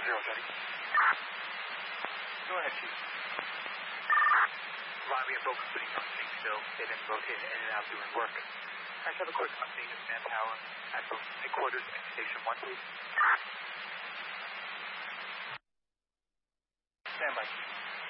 Jetty. Go ahead, Chief. Ron, we have folks putting on things still. They've been rotating in and out doing work. I just have a quick update of manpower at both headquarters and Station 1, please. Stand by, Chief.